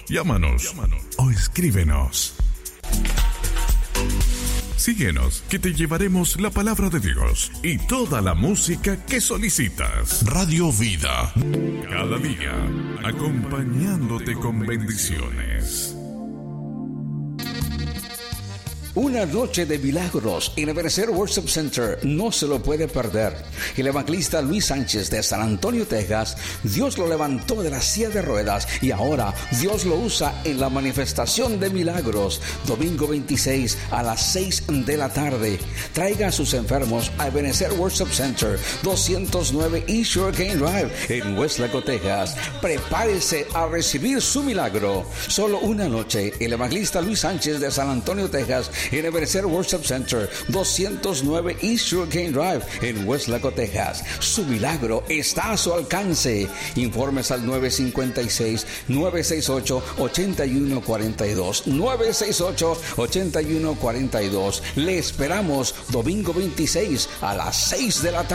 Llámanos o escríbenos. Síguenos, que te llevaremos la palabra de Dios y toda la música que solicitas. Radio Vida. Cada día, acompañándote con bendiciones. Una noche de milagros en Ebenezer Worship Center, no se lo puede perder. El evangelista Luis Sánchez de San Antonio, Texas, Dios lo levantó de la silla de ruedas y ahora Dios lo usa en la manifestación de milagros. Domingo 26 a las 6 de la tarde. Traiga a sus enfermos a Ebenezer Worship Center, 209 East Sugarcane Drive en Westlaco, Texas. Prepárese a recibir su milagro. Solo una noche, el evangelista Luis Sánchez de San Antonio, Texas, en Ebenezer Worship Center, 209 East Sugarcane Drive en Westlaco, Texas. Su milagro está a su alcance. Informes al 956-968-8142. 968-8142. Le esperamos domingo 26 a las 6 de la tarde.